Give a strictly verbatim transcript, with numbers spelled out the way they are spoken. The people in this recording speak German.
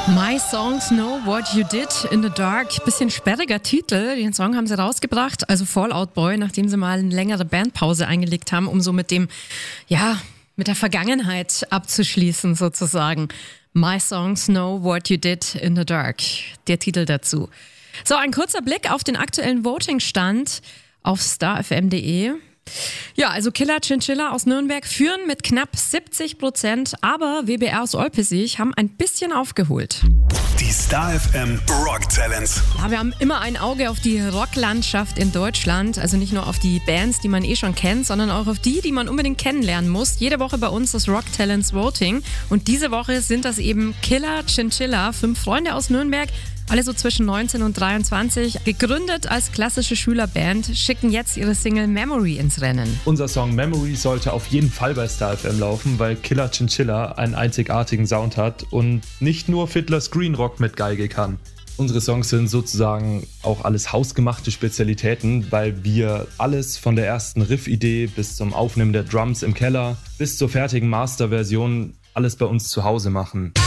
My Songs Know What You Did in the Dark. Bisschen sperriger Titel. Den Song haben sie rausgebracht, also Fall Out Boy, nachdem sie mal eine längere Bandpause eingelegt haben, um so mit dem, ja, mit der Vergangenheit abzuschließen sozusagen. My Songs Know What You Did in the Dark. Der Titel dazu. So, ein kurzer Blick auf den aktuellen Voting-Stand auf star f m punkt d e. Ja, also Killer Chinchilla aus Nürnberg führen mit knapp siebzig Prozent, aber W B R aus Olpesich haben ein bisschen aufgeholt. Die Star F M Rock Talents. Ja, wir haben immer ein Auge auf die Rocklandschaft in Deutschland, also nicht nur auf die Bands, die man eh schon kennt, sondern auch auf die, die man unbedingt kennenlernen muss. Jede Woche bei uns das Rock Talents Voting und diese Woche sind das eben Killer Chinchilla, fünf Freunde aus Nürnberg. Alle so zwischen neunzehn und dreiundzwanzig, gegründet als klassische Schülerband, schicken jetzt ihre Single Memory ins Rennen. Unser Song Memory sollte auf jeden Fall bei Star F M laufen, weil Killer Chinchilla einen einzigartigen Sound hat und nicht nur Fiddler's Green Rock mit Geige kann. Unsere Songs sind sozusagen auch alles hausgemachte Spezialitäten, weil wir alles von der ersten Riff-Idee bis zum Aufnehmen der Drums im Keller bis zur fertigen Masterversion alles bei uns zu Hause machen.